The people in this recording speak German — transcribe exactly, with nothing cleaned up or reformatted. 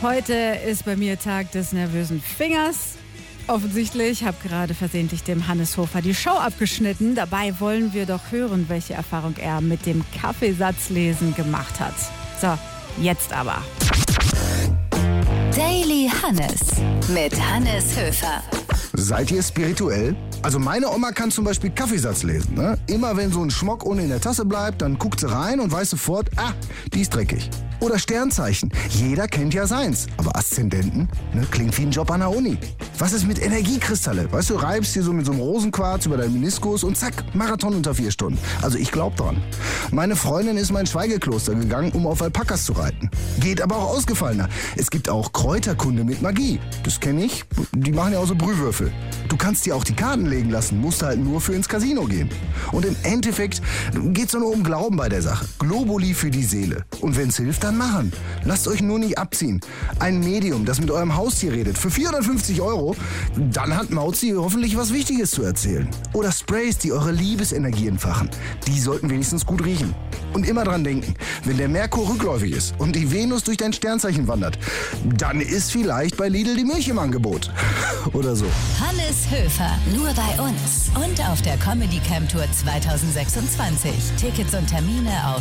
Heute ist bei mir Tag des nervösen Fingers. Offensichtlich habe gerade versehentlich dem Hannes Hofer die Show abgeschnitten. Dabei wollen wir doch hören, welche Erfahrung er mit dem Kaffeesatzlesen gemacht hat. So, jetzt aber. Daily Hannes mit Hannes Höfer. Seid ihr spirituell? Also meine Oma kann zum Beispiel Kaffeesatz lesen. Ne? Immer wenn so ein Schmock ohne in der Tasse bleibt, dann guckt sie rein und weiß sofort, ah, die ist dreckig. Oder Sternzeichen. Jeder kennt ja seins. Aber Aszendenten, ne, klingt wie ein Job an der Uni. Was ist mit Energiekristalle? Weißt du, reibst dir so mit so einem Rosenquarz über deinen Meniskus und zack, Marathon unter vier Stunden. Also ich glaub dran. Meine Freundin ist mal ins Schweigekloster gegangen, um auf Alpakas zu reiten. Geht aber auch ausgefallener. Es gibt auch Kräuterkunde mit Magie. Das kenne ich. Die machen ja auch so Brühwürfel. Du kannst dir auch die Karten legen lassen, musst halt nur für ins Casino gehen. Und im Endeffekt geht's nur um Glauben bei der Sache. Globuli für die Seele. Und wenn's hilft, dann machen. Lasst euch nur nicht abziehen. Ein Medium, das mit eurem Haustier redet, für vierhundertfünfzig Euro, dann hat Mauzi hoffentlich was Wichtiges zu erzählen. Oder Sprays, die eure Liebesenergie entfachen. Die sollten wenigstens gut riechen. Und immer dran denken, wenn der Merkur rückläufig ist und die Venus durch dein Sternzeichen wandert, dann ist vielleicht bei Lidl die Milch im Angebot. Oder so. Hannes Höfer, nur bei uns. Und auf der Comedy Camp Tour zwanzig sechsundzwanzig. Tickets und Termine auf